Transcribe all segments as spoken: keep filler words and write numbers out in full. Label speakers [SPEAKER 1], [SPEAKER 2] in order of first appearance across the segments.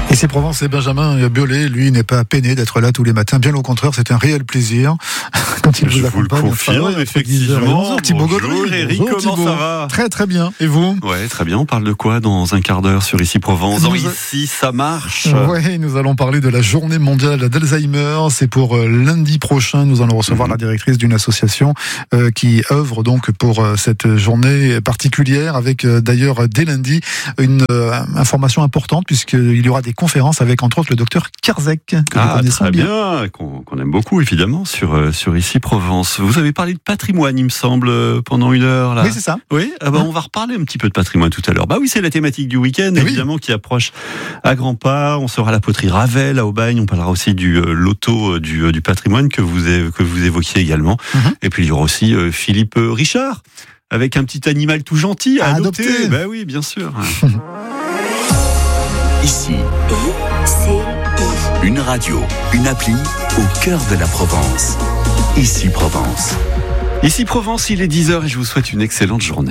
[SPEAKER 1] Ici Provence, et Benjamin Biolay, lui, n'est pas peiné d'être là tous les matins. Bien au contraire, c'est un réel plaisir quand il
[SPEAKER 2] Je
[SPEAKER 1] vous
[SPEAKER 2] vous le
[SPEAKER 1] accompagne.
[SPEAKER 2] confirme,
[SPEAKER 1] Enfin, ouais,
[SPEAKER 2] effectivement.
[SPEAKER 1] Bonjour Thibaut
[SPEAKER 2] Bonjour,
[SPEAKER 1] Gaudry.
[SPEAKER 2] Eric,
[SPEAKER 1] Bonjour,
[SPEAKER 2] comment
[SPEAKER 1] Thibaut.
[SPEAKER 2] ça va ?
[SPEAKER 1] Très très bien. Et vous ?
[SPEAKER 2] Ouais, très bien. On parle de quoi dans un quart d'heure sur Ici Provence ? Dans
[SPEAKER 1] Nous-
[SPEAKER 2] Ici, ça marche.
[SPEAKER 1] Ouais, nous allons parler de la journée mondiale d'Alzheimer. C'est pour euh, lundi prochain. Nous allons recevoir
[SPEAKER 2] Mhm.
[SPEAKER 1] la directrice d'une association euh, qui œuvre donc pour euh, cette journée particulière, avec euh, d'ailleurs dès lundi une euh, information importante, puisqu'il y aura des conférences avec entre autres le docteur Kierzek, que nous
[SPEAKER 2] Ah,
[SPEAKER 1] connaissons
[SPEAKER 2] très
[SPEAKER 1] bien.
[SPEAKER 2] bien, qu'on, qu'on aime beaucoup évidemment sur, euh, sur Ici Provence. Vous avez parlé de patrimoine, il me semble, euh, pendant une heure là.
[SPEAKER 1] Oui, c'est ça.
[SPEAKER 2] Oui, ah bah, on va reparler un petit peu de patrimoine tout à l'heure. Bah oui, c'est la thématique du week-end,
[SPEAKER 1] Eh oui.
[SPEAKER 2] évidemment, qui approche à grands pas. On sera à la poterie Ravel, à Aubagne. On parlera aussi du euh, loto euh, du, euh, du patrimoine que vous, é- que vous évoquiez également.
[SPEAKER 1] Mhm.
[SPEAKER 2] Et puis il y aura aussi euh, Philippe euh, Richard, avec un petit animal tout gentil à,
[SPEAKER 1] À
[SPEAKER 2] adopter.
[SPEAKER 1] adopter.
[SPEAKER 2] Bah oui, bien sûr.
[SPEAKER 3] Ici,
[SPEAKER 4] I, C,
[SPEAKER 3] une radio, une appli au cœur de la Provence. Ici Provence.
[SPEAKER 2] Ici Provence, il est dix heures et je vous souhaite une excellente journée.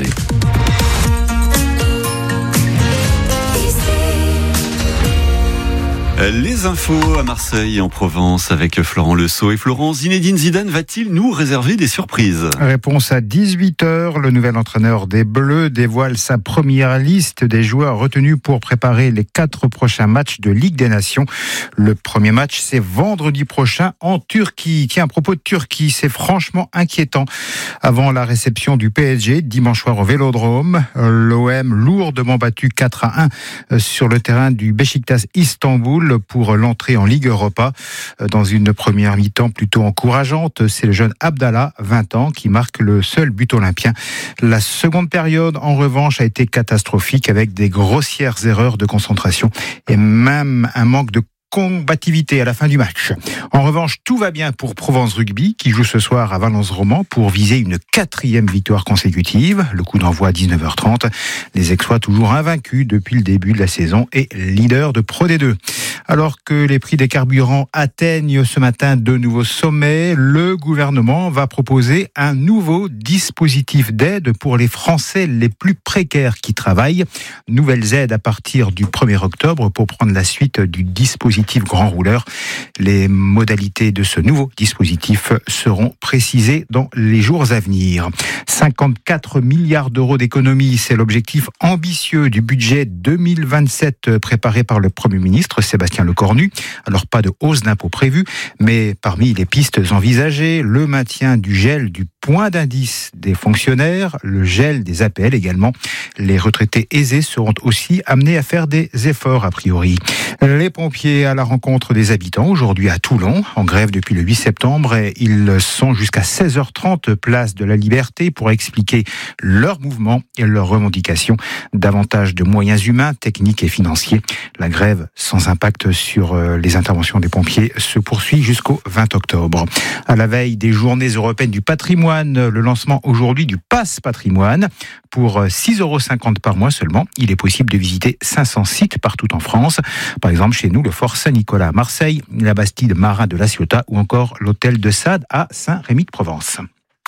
[SPEAKER 2] Les infos à Marseille et en Provence avec Florent Lesault et Florent. Zinedine Zidane va-t-il nous réserver des surprises ?
[SPEAKER 5] Réponse à dix-huit heures. Le nouvel entraîneur des Bleus dévoile sa première liste des joueurs retenus pour préparer les quatre prochains matchs de Ligue des Nations. Le premier match, c'est vendredi prochain en Turquie. Tiens, à propos de Turquie, c'est franchement inquiétant. Avant la réception du P S G, dimanche soir au Vélodrome, l'O M lourdement battu quatre à un sur le terrain du Beşiktaş Istanbul pour l'entrée en Ligue Europa. Dans une première mi-temps plutôt encourageante, c'est le jeune Abdallah, vingt ans, qui marque le seul but olympien. La seconde période, en revanche, a été catastrophique avec des grossières erreurs de concentration et même un manque de combativité à la fin du match. En revanche, tout va bien pour Provence Rugby, qui joue ce soir à Valence-Roman pour viser une quatrième victoire consécutive. Le coup d'envoi à dix-neuf heures trente. Les Aixois, toujours invaincus depuis le début de la saison et leader de Pro D deux. Alors que les prix des carburants atteignent ce matin de nouveaux sommets, le gouvernement va proposer un nouveau dispositif d'aide pour les Français les plus précaires qui travaillent. Nouvelles aides à partir du premier octobre pour prendre la suite du dispositif Grand Rouleur. Les modalités de ce nouveau dispositif seront précisées dans les jours à venir. cinquante-quatre milliards d'euros d'économies, c'est l'objectif ambitieux du budget deux mille vingt-sept préparé par le Premier ministre Sébastien Lecornu. Alors pas de hausse d'impôts prévue, mais parmi les pistes envisagées, le maintien du gel du point d'indice des fonctionnaires, le gel des A P L également. Les retraités aisés seront aussi amenés à faire des efforts a priori. Les pompiers à la rencontre des habitants aujourd'hui à Toulon, en grève depuis le huit septembre. Et ils sont jusqu'à seize heures trente place de la Liberté pour expliquer leurs mouvements et leurs revendications. Davantage de moyens humains, techniques et financiers. La grève sans impact sur les interventions des pompiers se poursuit jusqu'au vingt octobre. À la veille des journées européennes du patrimoine, le lancement aujourd'hui du Pass Patrimoine. Pour six euros cinquante par mois seulement, il est possible de visiter cinq cents sites partout en France. Par exemple, chez nous, le Fort Saint-Nicolas à Marseille, la Bastide Marin de La Ciotat ou encore l'hôtel de Sade à Saint-Rémy-de-Provence.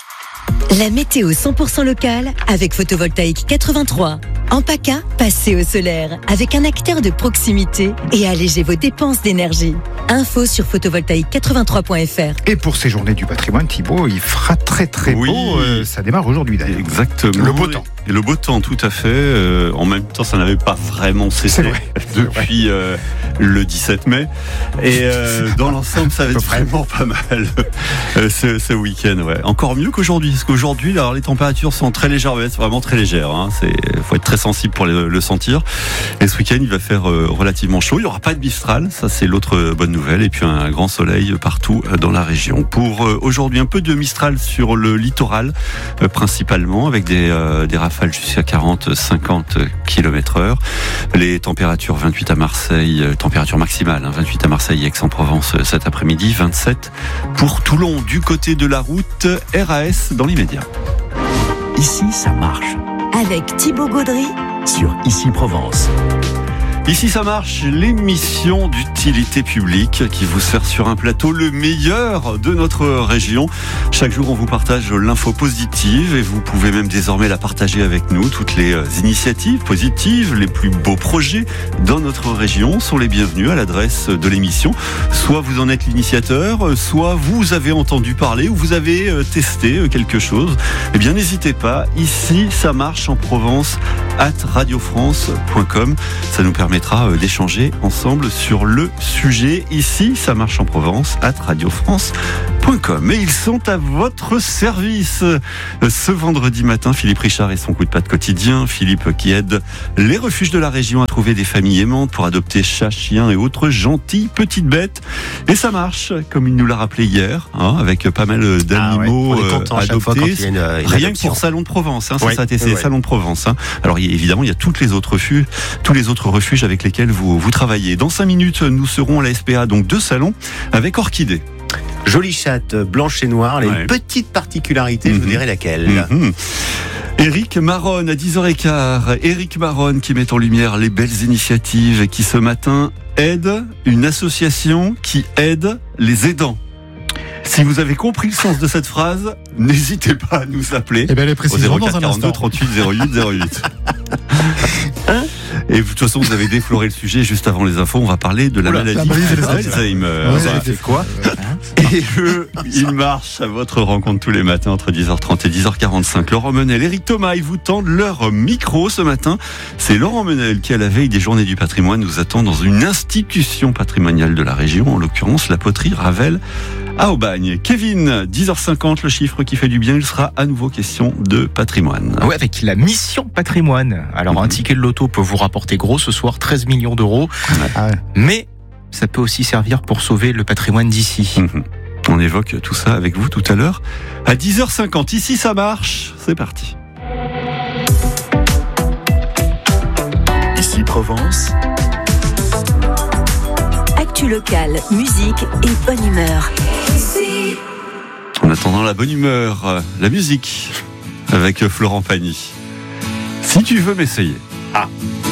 [SPEAKER 4] La météo cent pour cent locale avec Photovoltaïque quatre-vingt-trois. En PACA, passez au solaire avec un acteur de proximité et allégez vos dépenses d'énergie. Info sur photovoltaïque quatre-vingt-trois point f r.
[SPEAKER 5] Et pour ces journées du patrimoine, Thibaut, il fera très très
[SPEAKER 2] Oui.
[SPEAKER 5] beau. Euh, ça démarre aujourd'hui d'ailleurs.
[SPEAKER 2] Exactement.
[SPEAKER 5] Le beau temps.
[SPEAKER 2] Et le beau temps, tout à fait. Euh, en même temps, ça n'avait pas vraiment cessé
[SPEAKER 5] C'est vrai.
[SPEAKER 2] depuis euh, le dix-sept mai. Et euh, dans l'ensemble, ça va être
[SPEAKER 5] près.
[SPEAKER 2] vraiment pas mal euh, ce, ce week-end. Ouais. Encore mieux qu'aujourd'hui. Parce qu'aujourd'hui, alors, les températures sont très légères. Ouais, c'est vraiment très légère. Hein. C'est, faut être très sensible pour le, le sentir. Et ce week-end, il va faire euh, relativement chaud. Il n'y aura pas de Mistral. Ça, c'est l'autre bonne nouvelle. Et puis un grand soleil partout dans la région. Pour euh, aujourd'hui, un peu de Mistral sur le littoral, euh, principalement, avec des, euh, des rafales jusqu'à quarante à cinquante kilomètres heure. Les températures vingt-huit à Marseille, euh, température maximale, hein, vingt-huit à Marseille et Aix-en-Provence euh, cet après-midi, vingt-sept pour Toulon. Du côté de la route, R A S dans l'immédiat.
[SPEAKER 3] Ici, ça marche.
[SPEAKER 4] Avec Thibaut Gaudry
[SPEAKER 3] Sur Ici Provence.
[SPEAKER 2] Ici ça marche, l'émission d'utilité publique qui vous sert sur un plateau le meilleur de notre région. Chaque jour on vous partage l'info positive et vous pouvez même désormais la partager avec nous. Toutes les initiatives positives, les plus beaux projets dans notre région sont les bienvenus à l'adresse de l'émission. Soit vous en êtes l'initiateur, soit vous avez entendu parler ou vous avez testé quelque chose. Eh bien n'hésitez pas, ici ça marche en Provence arobase radio france point com. Ça nous permettra d'échanger ensemble sur le sujet. Ici, ça marche en Provence, arobase radio france point com. Et ils sont à votre service. Ce vendredi matin, Philippe Richard et son coup de patte quotidien. Philippe qui aide les refuges de la région à trouver des familles aimantes pour adopter chats, chiens et autres gentilles petites bêtes. Et ça marche, comme il nous l'a rappelé hier, hein, avec pas mal d'animaux ah ouais, euh, adoptés. Une, une Rien que pour Salon de Provence, hein, ouais, c'est ça, c'est ouais. Salon de Provence. Hein. Alors évidemment, il y a toutes les autres refuges, tous les autres refuges avec lesquels vous, vous travaillez. Dans cinq minutes, nous serons à la S P A, donc deux salons avec Orchidée.
[SPEAKER 6] Jolie chatte blanche et noire, elle a ouais. une petite particularité, mmh. je vous dirai laquelle.
[SPEAKER 2] Mmh. Éric Maronne à dix heures quinze. Éric Maronne qui met en lumière les belles initiatives et qui ce matin aide une association qui aide les aidants. Si vous avez compris le sens de cette phrase, n'hésitez pas à nous appeler
[SPEAKER 1] eh ben, les précisions
[SPEAKER 2] au zéro quatre quarante-deux trente-huit zéro huit zéro huit. Hein Et de toute façon, vous avez défloré le sujet juste avant les infos. On va parler de la Oula, maladie d'Alzheimer.
[SPEAKER 1] Ouais, c'est quoi
[SPEAKER 2] Et eux, ils marchent à votre rencontre tous les matins entre dix heures trente et dix heures quarante-cinq. Laurent Menel, Éric Thomas, ils vous tendent leur micro ce matin. C'est Laurent Menel qui, à la veille des Journées du patrimoine, nous attend dans une institution patrimoniale de la région, en l'occurrence la poterie Ravel à Aubagne. Kevin, dix heures cinquante, le chiffre qui fait du bien, il sera à nouveau question de patrimoine.
[SPEAKER 7] Oui, avec la mission patrimoine. Alors, mmh. un ticket de loto peut vous rapporter gros ce soir, treize millions d'euros. Ah ouais. Mais ça peut aussi servir pour sauver le patrimoine d'ici.
[SPEAKER 2] Mmh. On évoque tout ça avec vous tout à l'heure. À dix heures cinquante, ici ça marche. C'est parti.
[SPEAKER 3] Ici Provence.
[SPEAKER 4] Actu locale, musique et bonne humeur.
[SPEAKER 2] En attendant la bonne humeur, la musique avec Florent Pagny. Si tu veux m'essayer.
[SPEAKER 6] Ah.